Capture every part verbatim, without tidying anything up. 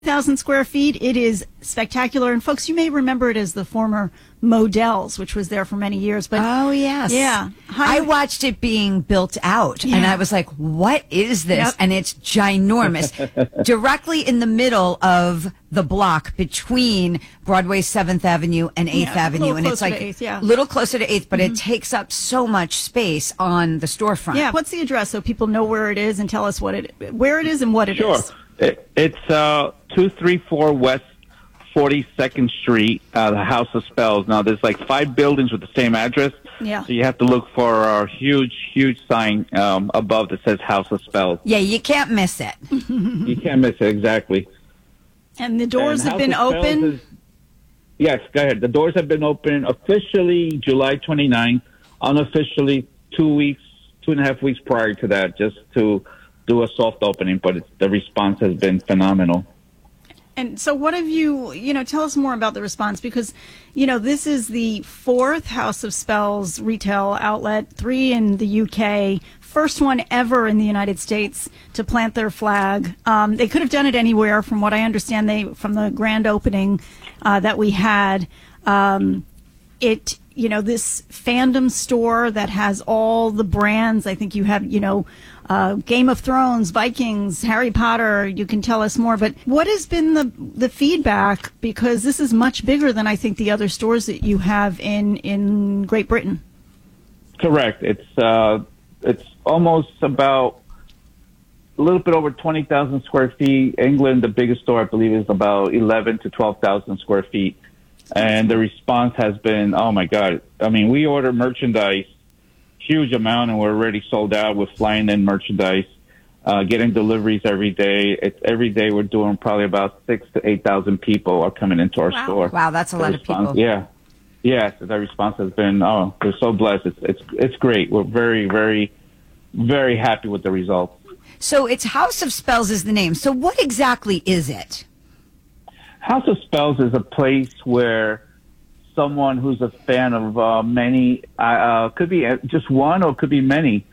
thousand square feet. It is spectacular. And folks, you may remember it as the former Modell's, which was there for many years. But oh, yes. Yeah. Hi- I watched it being built out, yeah. and I was like, what is this? Yep. And it's ginormous. Directly in the middle of the block between Broadway seventh Avenue and eighth yeah, Avenue. And it's like a yeah. little closer to eighth, but mm-hmm. it takes up so much space on the storefront. Yeah. What's the address so people know where it is and tell us what it, where it is and what it sure. is? It, it's uh, two thirty-four West forty-second Street, uh, the House of Spells. Now, there's like five buildings with the same address. Yeah. So you have to look for our huge, huge sign um, above that says House of Spells. Yeah, you can't miss it. You can't miss it, exactly. And the doors and have been open? Is, yes, go ahead. The doors have been open officially July twenty-ninth, unofficially two weeks, two and a half weeks prior to that, just to do a soft opening, but it's, the response has been phenomenal. And so what have you, you know, tell us more about the response, because, you know, this is the fourth House of Spells retail outlet, three in the U K, first one ever in the United States to plant their flag. Um, they could have done it anywhere, from what I understand, they from the grand opening uh, that we had. Um, it, you know, this fandom store that has all the brands. I think you have, you know, uh, Game of Thrones, Vikings, Harry Potter. You can tell us more. But what has been the the feedback? Because this is much bigger than I think the other stores that you have in, in Great Britain. Correct. It's uh, it's almost about a little bit over twenty thousand square feet. England, the biggest store, I believe, is about eleven to twelve thousand square feet. And the response has been, oh, my God. I mean, we order merchandise, huge amount, and we're already sold out with flying in merchandise, uh, getting deliveries every day. It's, every day we're doing probably about six to eight thousand people are coming into our wow. store. Wow, that's a the lot response, of people. Yeah. Yes, the response has been, oh, we're so blessed. It's, it's, it's great. We're very, very, very happy with the results. So it's House of Spells is the name. So what exactly is it? House of Spells is a place where someone who's a fan of uh, many, uh, could be just one or could be many,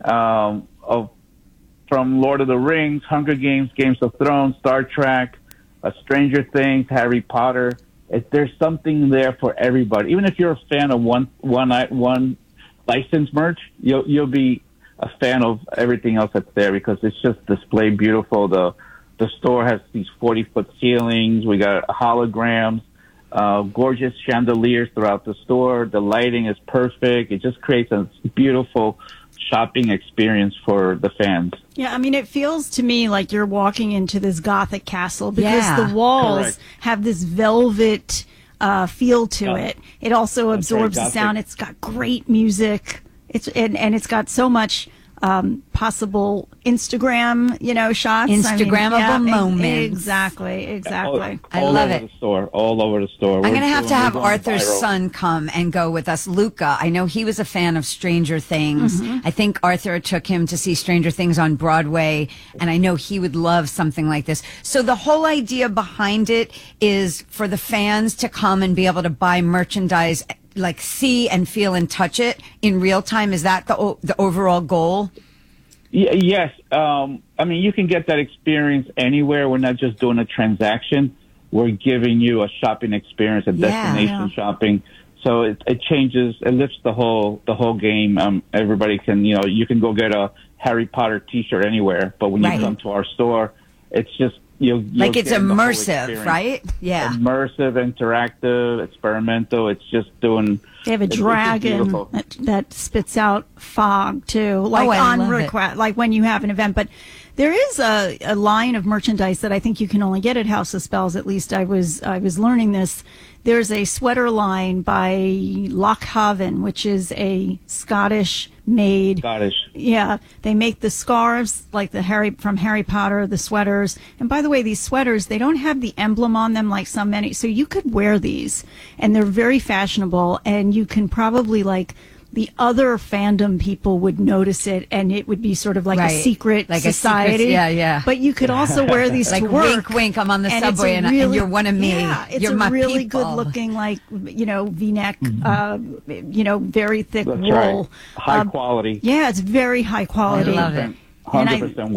um, of from Lord of the Rings, Hunger Games, Games of Thrones, Star Trek, uh, Stranger Things, Harry Potter. It, there's something there for everybody. Even if you're a fan of one one one licensed merch, you'll you'll be a fan of everything else that's there because it's just displayed beautiful. The The store has these forty-foot ceilings. We got holograms, uh, gorgeous chandeliers throughout the store. The lighting is perfect. It just creates a beautiful shopping experience for the fans. Yeah, I mean, it feels to me like you're walking into this Gothic castle because yeah, the walls correct. have this velvet uh, feel to Yeah. it. It also That's absorbs very the sound. It's got great music. It's and, and it's got so much Um, possible Instagram, you know, shots. Instagrammable I mean, yeah, moments. Exactly, exactly. All, I all love over it. The store, all over the store. I'm going to have to have Arthur's viral. son come and go with us. Luca, I know he was a fan of Stranger Things. Mm-hmm. I think Arthur took him to see Stranger Things on Broadway, and I know he would love something like this. So the whole idea behind it is for the fans to come and be able to buy merchandise, like see and feel and touch it in real time. Is that the o- the overall goal? Yeah, yes. Um, I mean, you can get that experience anywhere. We're not just doing a transaction. We're giving you a shopping experience, a Yeah, destination yeah. shopping. So it, it changes, it lifts the whole the whole game. Um, everybody can, you know, you can go get a Harry Potter T-shirt anywhere, but when Right. you come to our store, it's just you'll, you'll Like it's get the whole immersive, experience. right? Yeah. Immersive, interactive, experimental. It's just doing. They have a it's- it's dragon beautiful. that, that spits out fog too, like Oh, I on love it. request, like when you have an event. But there is a, a line of merchandise that I think you can only get at House of Spells. At least I was I was learning this. There's a sweater line by Lockhaven, which is a Scottish made. Scottish. Yeah, they make the scarves like the Harry from Harry Potter, the sweaters. And by the way, these sweaters, they don't have the emblem on them like so many. So you could wear these and they're very fashionable and you can probably like the other fandom people would notice it and it would be sort of like Right. a secret Like a society. secret- yeah, yeah. But you could also wear these Like to work. wink, wink, I'm on the And it's subway a and, I- and you're one of me. Yeah, it's You're a my really people. good looking, like, you know, V-neck, uh, you know, very thick That's wool. right. High Um, quality. Yeah, it's very high quality. I love it. one hundred percent wool.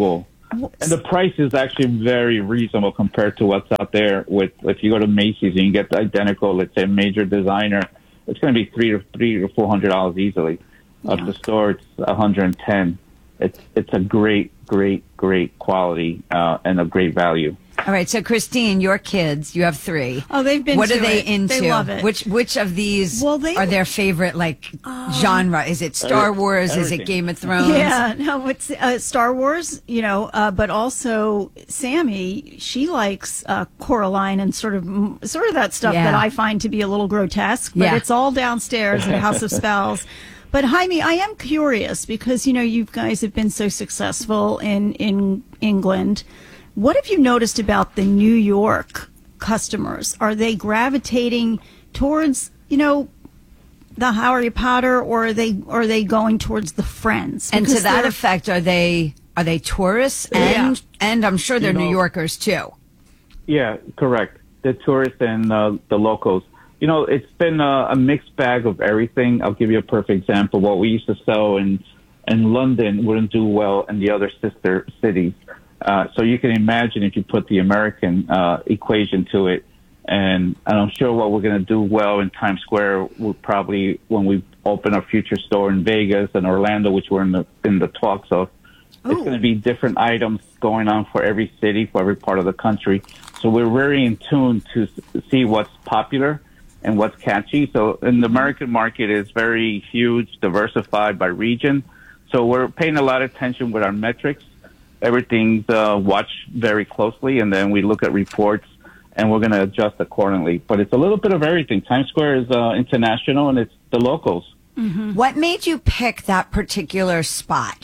And the price is actually very reasonable compared to what's out there. With if you go to Macy's and you get the identical, let's say, major designer, it's going to be three to three to four hundred dollars easily. Yeah. At the store, it's one hundred and ten. It's it's a great, great, great quality uh, and a great value. All right, so Christine, your kids, you have three. Oh, they've been What to are they it. into? They love it. Which which of these Well, they- are their favorite like genre? Is it Star Every- Wars? Is it everything. Game of Thrones? Yeah, no, it's uh, Star Wars, you know, uh, but also Sammy, she likes uh, Coraline and sort of sort of that stuff Yeah. that I find to be a little grotesque, but Yeah. it's all downstairs at House of Spells. But Jaime, I am curious because you know you guys have been so successful in in England. What have you noticed about the New York customers? Are they gravitating towards, you know, the Harry Potter, or are they or are they going towards the Friends? And to Because that they're- effect, are they are they tourists and and I'm sure they're You New know- Yorkers too. Yeah, correct. The tourists and uh, the locals. You know, it's been a, a mixed bag of everything. I'll give you a perfect example. What we used to sell in in London wouldn't do well in the other sister cities. Uh, so you can imagine if you put the American uh, equation to it, and, and I'm sure what we're going to do well in Times Square will probably when we open our future store in Vegas and Orlando, which we're in the in the talks of. It's going to be different items going on for every city, for every part of the country. So we're very in tune to s- see what's popular and what's catchy. So in the American market is very huge, diversified by region. So we're paying a lot of attention with our metrics. Everything's uh, watched very closely, and then we look at reports, and we're going to adjust accordingly. But it's a little bit of everything. Times Square is uh, international, and it's the locals. What made you pick that particular spot?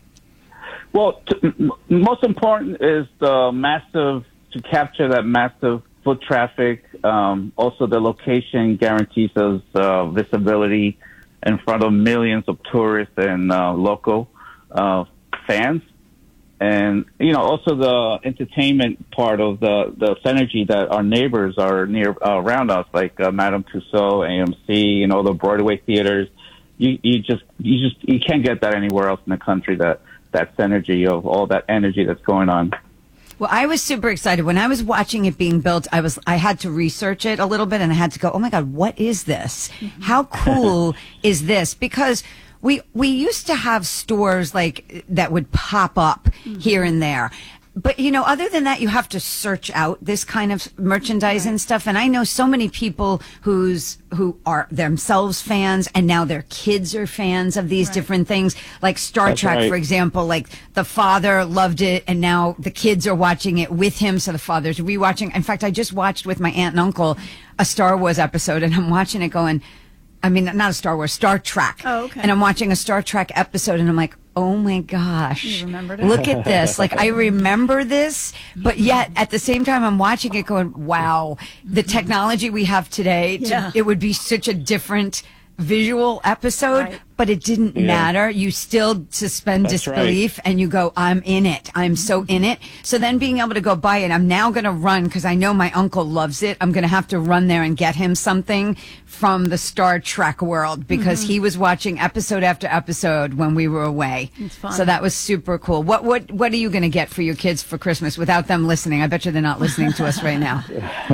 Well, t- m- most important is the massive, to capture that massive foot traffic. Um, also, the location guarantees us uh, visibility in front of millions of tourists and uh, local uh, fans. And, you know, also the entertainment part of the, the synergy that our neighbors are near uh, around us, like uh, Madame Tussauds, A M C, you know, the Broadway theaters. You, you just, you just, you can't get that anywhere else in the country, that, that synergy of all that energy that's going on. Well, I was super excited when I was watching it being built. I was I had to research it a little bit, and I had to go, "Oh my God, what is this? How cool is this?" Because we we used to have stores like that would pop up here and there. But, you know, other than that, you have to search out this kind of merchandise and stuff. And I know so many people who's who are themselves fans, and now their kids are fans of these different things. Like Star That's Trek, right. for example, like the father loved it, and now the kids are watching it with him. So the father's rewatching. In fact, I just watched with my aunt and uncle a Star Wars episode, and I'm watching it going, I mean, not a Star Wars, Star Trek. Oh, okay. And I'm watching a Star Trek episode, and I'm like, oh my gosh. You remembered it? Look at this. Like, I remember this, but yet at the same time, I'm watching it going, wow, the technology we have today, to, Yeah. it would be such a different visual episode, Right. but it didn't Yeah. matter. You still suspend That's disbelief and you go, I'm in it. I'm so in it. So then being able to go buy it, I'm now going to run because I know my uncle loves it. I'm going to have to run there and get him something from the Star Trek world because he was watching episode after episode when we were away. It's fun. So that was super cool. What, what, what are you going to get for your kids for Christmas without them listening? I bet you they're not listening to us right now.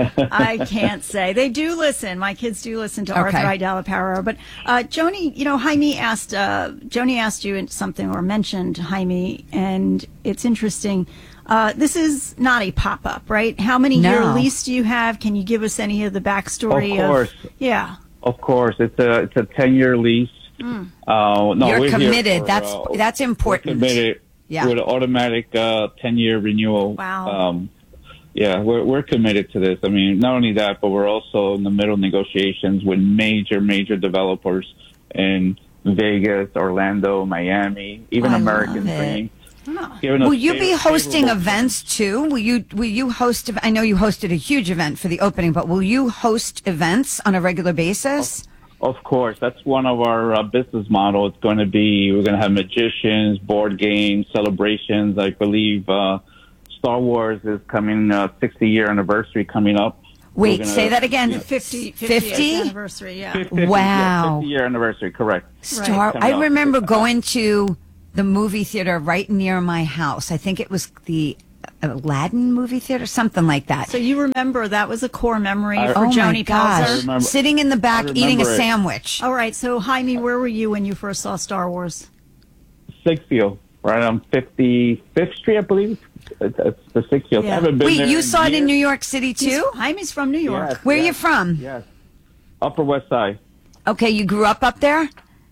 I can't say. They do listen. My kids do listen to Okay. Arthur Idala Power. But uh, Joni, you know, Jaime asked, uh, Joni asked you something or mentioned Jaime, and it's interesting. Uh, this is not a pop-up, right? How many No. year lease do you have? Can you give us any of the backstory? Of course. Yeah. Of course, it's a it's a ten year lease. Uh, no, You're we're here committed. for, That's- uh, that's important. We're committed Yeah. with an automatic uh, ten year renewal. Wow. Um, yeah, we're we're committed to this. I mean, not only that, but we're also in the middle of negotiations with major major developers in Vegas, Orlando, Miami, even Oh, I American love it. Dream. Giving us Will you be favorable- hosting favorable- events too? Will you will you host? I know you hosted a huge event for the opening, but will you host events on a regular basis? Of course, that's one of our uh, business model. It's going to be, we're going to have magicians, board games, celebrations. I believe uh, Star Wars is coming, uh, sixty year anniversary coming up. Wait, We're gonna- say that again. Yeah. fifty, fifty? fiftieth anniversary, yeah. fifty, Wow. yeah, fifty year anniversary, correct. Star. Right. I remember going to the movie theater right near my house. I think it was the Aladdin movie theater, something like that. So you remember that was a core memory I- for oh my Joni gosh! Pelzer. remember- Sitting in the back I eating a remember it. sandwich. All right, so Jaime, where were you when you first saw Star Wars? Sigfield, right on fifty-fifth Street, I believe. It's it's the Sigfield. Yeah. I haven't been Wait, there you in saw it in years. New York City too? Jaime's from New York. Yes, Where yes, you from? Yes, Upper West Side. Okay, you grew up up there.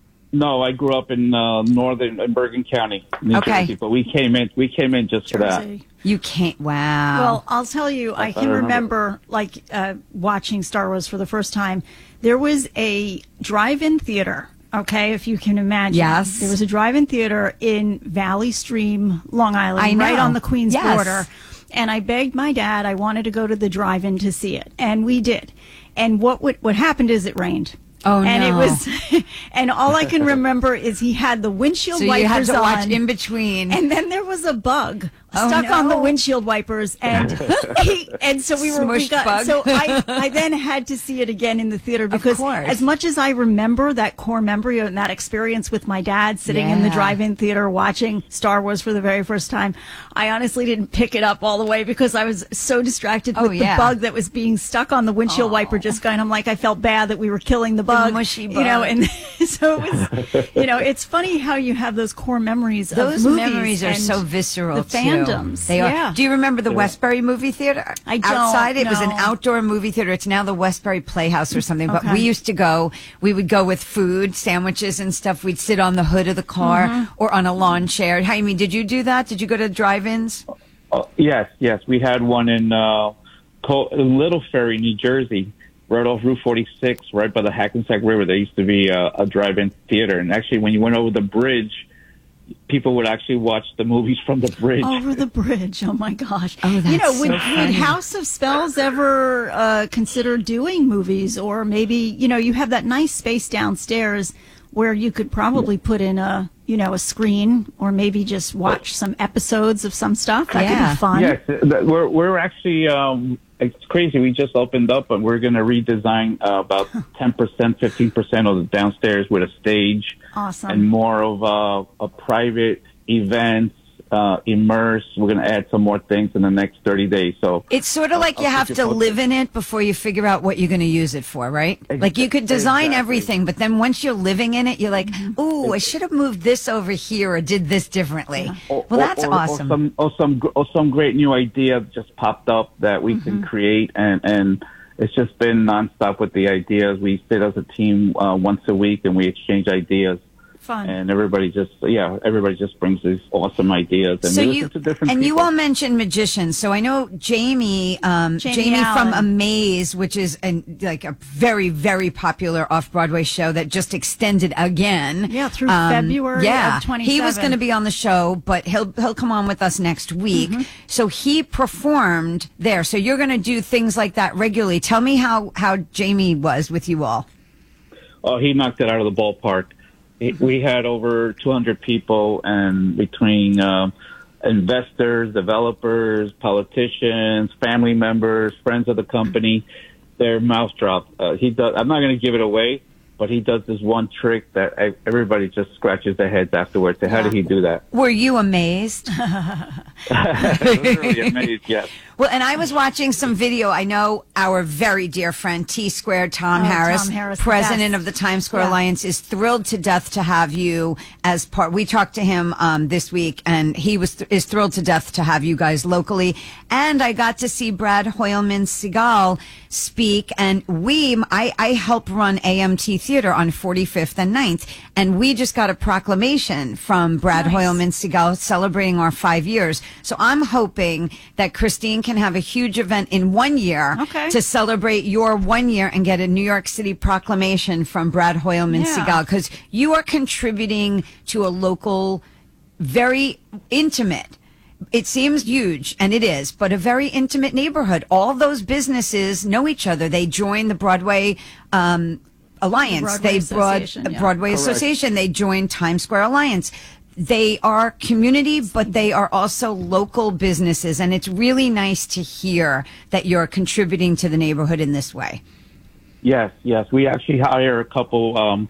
No, I grew up in uh, northern in Bergen County, New Okay. Jersey. But we came in. We came in just for that. Jersey. You can't. Wow. Well, I'll tell you, I I can remember. remember like uh, watching Star Wars for the first time. There was a drive-in theater. Okay, if you can imagine. Yes. There was a drive-in theater in Valley Stream, Long Island, I know. right on the Queens Yes. border. And I begged my dad, I wanted to go to the drive-in to see it. And we did. And what would, what happened is it rained. Oh, and no. it was, and all I can remember is he had the windshield so wipers you had to watch on. in between. And then there was a bug Oh, stuck on the no. windshield wipers, and he, and so we were we Smushed got, bug. so I I then had to see it again in the theater because course. as much as I remember that core memory and that experience with my dad sitting in the Yeah. drive-in theater watching Star Wars for the very first time, I honestly didn't pick it up all the way because I was so distracted Oh, with yeah. the bug that was being stuck on the windshield wiper. Just kind of like I felt bad that we were killing the bug, mushy you know, bug. and so it was, you know, it's funny how you have those core memories. Those of movies memories are and so visceral. The too. fandoms, They are. yeah. Do you remember the Westbury movie theater? I don't, Outside, it was an no. outdoor movie theater. It's now the Westbury Playhouse or something. But Okay. we used to go. We would go with food, sandwiches, and stuff. We'd sit on the hood of the car Mm-hmm. or on a lawn chair. Jaime, did you do that? Did you go to drive-ins? Oh, yes, yes. We had one in uh, Col- Little Ferry, New Jersey, right off Route forty-six, right by the Hackensack River. There used to be a, a drive-in theater, and actually, when you went over the bridge, people would actually watch the movies from the bridge. Over the bridge. Oh my gosh. Oh, you know, that's would, so would funny. House of Spells ever uh, consider doing movies, or maybe you know you have that nice space downstairs where you could probably put in a you know a screen, or maybe just watch some episodes of some stuff. That could Yeah. be fun. Yes, th- we're we're actually um, it's crazy. We just opened up, and we're going to redesign uh, about ten percent, fifteen percent of the downstairs with a stage, Awesome. and more of a, a private events, uh, immerse. We're going to add some more things in the next thirty days. So It's sort of like you I'll have keep to you posted. live in it before you figure out what you're going to use it for, right? Ex- Like you could design exactly. everything, but then once you're living in it, you're like, Mm-hmm. "Ooh, I should have moved this over here or did this differently." Or- Well, that's or, awesome. Or some, or some, gr- or some great new idea just popped up that we Mm-hmm. can create, and and it's just been nonstop with the ideas. We sit as a team uh, once a week, and we exchange ideas, Fun. and everybody just, yeah, everybody just brings these awesome ideas, and So we you listen to different and you people. all mentioned magicians. So I know Jamie, um, Jamie Jamie, from Allen. Amaze, which is an, like a very, very popular off-Broadway show that just extended again. Yeah, through February yeah. of He was twenty-seven. going to be on the show, but he'll he'll come on with us next week. Mm-hmm. So he performed there. So you're going to do things like that regularly. Tell me how how Jamie was with you all. Oh, he knocked it out of the ballpark. He- We had over two hundred people, and between um, investors, developers, politicians, family members, friends of the company, their mouth dropped. Uh, he does. I'm not going to give it away, but he does this one trick that e- everybody just scratches their heads afterwards. Say, how did he do that? Were you amazed? Really amazed, yes. Well, and I was watching some video. I know our very dear friend T Squared, Tom Oh, Harris, Tom Harris, the president best. of the Times Square Yeah. Alliance, is thrilled to death to have you as part. We talked to him um, this week, and he was th- is thrilled to death to have you guys locally. And I got to see Brad Hoylman Segal speak, and we, I, I help run A M T Theater on forty-fifth and ninth, and we just got a proclamation from Brad Nice. Hoylman Segal celebrating our five years. So I'm hoping that Christine can have a huge event in one year Okay. to celebrate your one year and get a New York City proclamation from Brad Hoylman Yeah. Segal, because you are contributing to a local, very intimate. It seems huge, and it is, but a very intimate neighborhood. All those businesses know each other. They join the Broadway um, Alliance. Broadway they broad Association, yeah. Broadway Correct. Association. They join Times Square Alliance. They are community, but they are also local businesses, and it's really nice to hear that you're contributing to the neighborhood in this way. Yes, yes. We actually hire a couple um,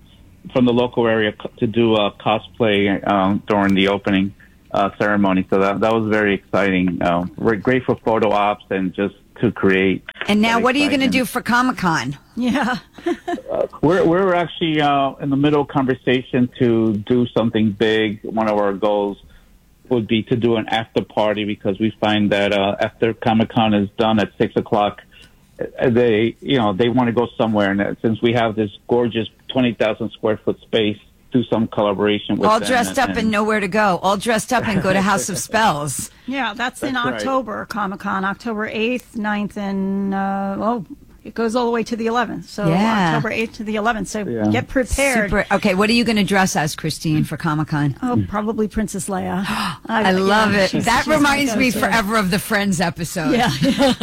from the local area co- to do a cosplay um, during the opening uh, ceremony. So that that was very exciting. Um, we're great for photo ops and just to create. And now, that what are you going to excitement. do for Comic-Con? Yeah. We're we're actually uh, in the middle of conversation to do something big. One of our goals would be to do an after party because we find that uh, after Comic Con is done at six o'clock, uh, they you know they want to go somewhere. And uh, since we have this gorgeous twenty thousand square foot space, do some collaboration with All them dressed up and, and nowhere to go. All dressed up and go to House of Spells. Yeah, that's, in That's right. October, Comic Con, October eighth, ninth, and, uh, well, it goes all the way to the eleventh. So Yeah. October eighth to the eleventh. So Yeah. get prepared. Super. Okay, what are you going to dress as, Christine, for Comic-Con? Oh, probably Princess Leia. I love yeah, it. she's- That she's my reminds me go-to. forever of the Friends episode. Yeah.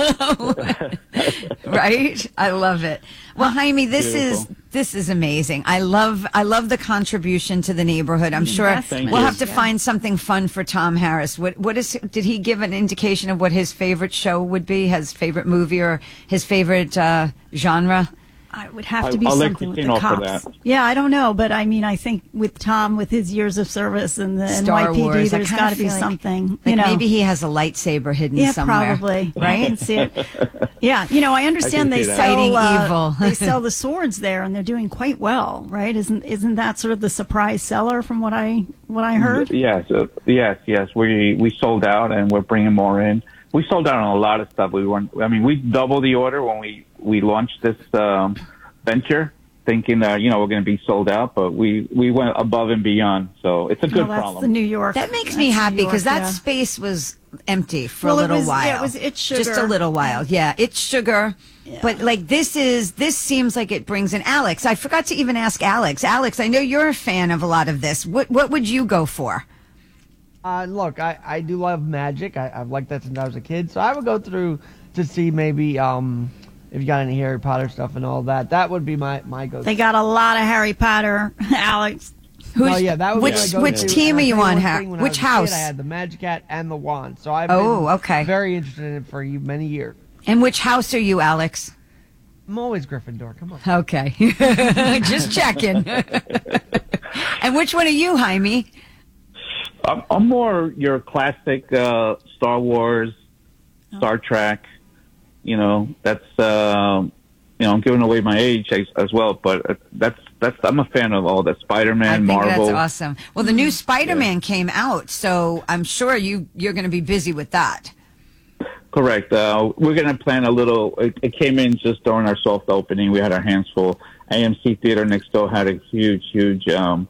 Right? I love it. Well, Jaime, this is Beautiful. this is amazing. I love I love the contribution to the neighborhood. I'm sure Investment. we'll Thank have to you. find something fun for Tom Harris. What what is did he give an indication of what his favorite show would be? His favorite movie or his favorite uh, genre? It would have to I- be I'll let something with Christine the offer cops. that. Yeah, I don't know, but I mean, I think with Tom, with his years of service and the Star N Y P D, Wars. I there's kinda got to be feel like- something. Like you know, maybe he has a lightsaber hidden yeah, somewhere. probably. I Right? can see it. Yeah, you know, I understand I they can see that. sell Fighting uh, evil. they sell the swords there, and they're doing quite well, right? Isn't isn't that sort of the surprise seller from what I what I heard? Yes, uh, yes, yes. We we sold out, and we're bringing more in. We sold out on a lot of stuff. We weren't. I mean, we doubled the order when we we launched this um, venture, thinking that you know we're going to be sold out, but we we went above and beyond. So it's a good Well, that's problem. the New York. That makes me that's happy New York, because that yeah. space was empty for Well, a it little was- while. yeah, it was It's Just a Sugar. little while. Yeah, it's sugar. But like this is this seems like it brings in Alex. I forgot to even ask Alex. Alex, I know you're a fan of a lot of this. What what would you go for? Uh, look, I, I do love magic. I, I've liked that since I was a kid. So I would go through to see maybe um, if you got any Harry Potter stuff and all that. That would be my, my go-to. They got a lot of Harry Potter, Alex. Who's, Oh, yeah, that would which be my go-to. which And team I'll are you tell on? one Har- thing, when I Which was a kid, house? I had the Magic Hat and the wand. So I've Oh, been okay. very interested in it for you many years. And which house are you, Alex? I'm always Gryffindor. Come on. Okay, just checking. And which one are you, Jaime? I'm, I'm more your classic uh, Star Wars, Star Trek. You know, that's uh, you know, I'm giving away my age as, as well, but uh, that's that's I'm a fan of all that Spider-Man, I think Marvel. that's awesome. Well, the new Spider-Man came out, so I'm sure you you're going to be busy with that. Correct. Uh, we're going to plan a little. It, it came in just during our soft opening. We had our hands full. A M C Theater next door had a huge, huge, um,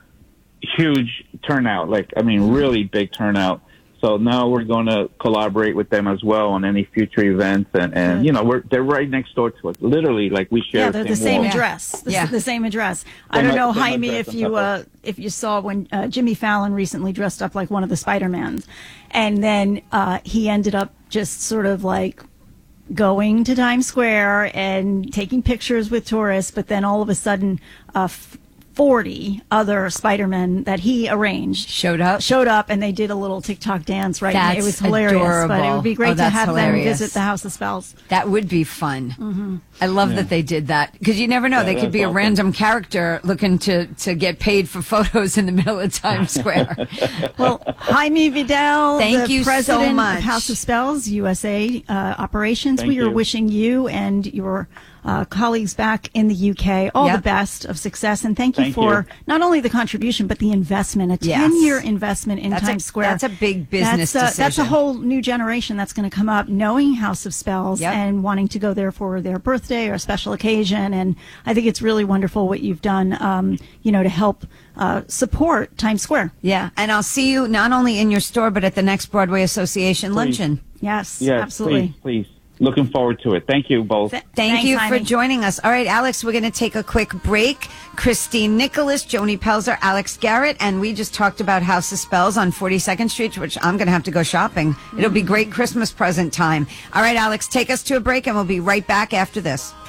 huge turnout. Like, I mean, really big turnout. So now we're going to collaborate with them as well on any future events. And, and you know, we're they're right next door to us. Literally, like we share Yeah, they're the same wall. address. The, Yeah. the same address. I Same don't know, ad- same Jaime, address if on you top uh, if you saw when uh, Jimmy Fallon recently dressed up like one of the Spider-Mans, and then uh, he ended up just sort of like going to Times Square and taking pictures with tourists, but then all of a sudden, uh, f- forty other Spider-Men that he arranged Showed up? showed up, and they did a little TikTok dance. Right, and it That's was hilarious. But it adorable. would be great Oh, to that's have hilarious. them visit the House of Spells. That would be fun. Mm-hmm. I love that they did that because you never know. Yeah, they could that's be a awesome. random character looking to, to get paid for photos in the middle of Times Square. Well, Jaime Vidal, Thank the you so president much. of House of Spells U S A uh, operations. Thank we are you. wishing you and your uh, colleagues back in the U K all Yep. the best of success, and thank you Thank for you. not only the contribution but the investment. A Yes. ten-year investment in That's a- Times Square. that's a big business That's, uh, that's a decision. whole new generation that's going to come up knowing House of Spells Yep. and wanting to go there for their birthday or a special occasion. And I think it's really wonderful what you've done, um, you know, to help uh, support Times Square. Yeah, and I'll see you not only in your store but at the next Broadway Association luncheon. Yes, Yes, absolutely. please, please. Looking forward to it. Thank you both. Th- Thank Thanks, you for Jaime. joining us. All right, Alex, we're going to take a quick break. Christine Nicholas, Joni Pelzer, Alex Garrett, and we just talked about House of Spells on forty-second Street, which I'm going to have to go shopping. It'll be great Christmas present time. All right, Alex, take us to a break, and we'll be right back after this.